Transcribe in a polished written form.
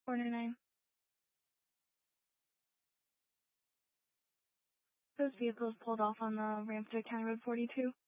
499. Those vehicles pulled off on the ramp to County Road 42.